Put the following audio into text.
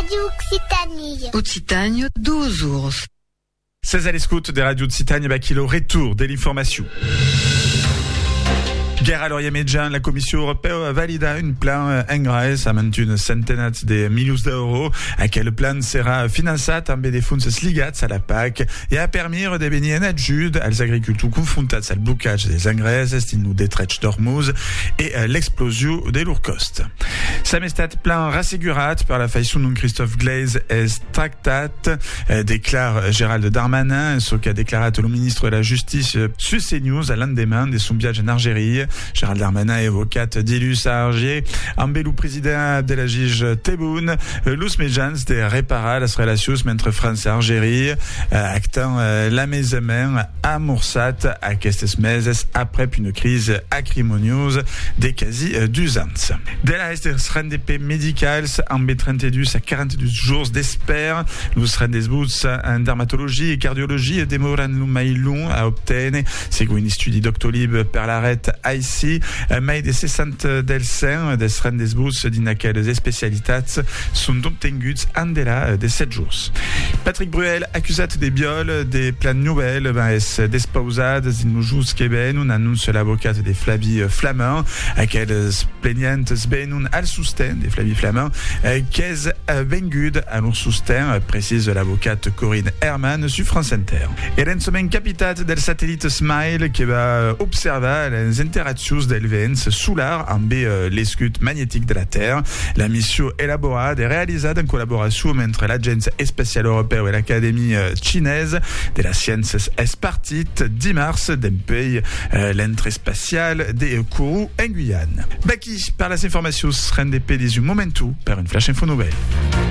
Radio Occitanie. Occitanie, 12 jours. 16 à l'escoute des radios de Occitanie, le retour de l'information. Guerre à l'Orient-Médian, la Commission européenne a validé un plan engrais à une centaine de millions d'euros. Quel plan sera financé amb des fonds ligats à la PAC et a permis de venir en ajuda als agriculteurs confrontats al blocage des engrais dins nous détrech d'Hormuz et l'explosion des lourds costes. Sam estat plan rassegurat per la façon dont Christophe Glaise est tractat, déclare Gérald Darmanin, ce qu'a déclaré le ministre de la Justice sur CNews à l'endemain de son voyage en Algérie. Gérald Darmanin évocat d'Ilus à Alger, ambelou président de la juge Tebboune, l'us mejans de réparer les relations entre France et Algérie, actant la mesement amorsat à aquestes meses après une crise acrimonieuse des quasi 2 ans. De la reste RNDP médicales, amb 32 à 42 jours d'espère, nous rendez-vous en dermatologie et cardiologie demoran l'umailon à obtenir, segons un estudi Doctolib per l'arrêt ici, mais de 60 dels des rendez-vous dins aquelles spécialitats sont obtenguts en delà de 7 jours. Patrick Bruel, accusat de viol des plans nouvelles, es despausades in nos jours queben, on annonce l'avocat de Flavie Flamand, aquelles plaignantes benun al susten de Flavie Flamand, qu'es vengud à leur susten, précise l'avocate Corinne Herman sur France Inter. Et l'ensemen capitat del satellite Smile qui va observer les interactions del vents solar amb l'escut magnétique de la Terre. La mission élaborée et réalisée en collaboration entre l'Agence spatiale européenne et l'Académie chinoise de la science est partie 10 mars d'un pays l'entrée spatiale des Kourou en Guyane. Baki, par les informations RNDP des momentu par une flash info nouvelle.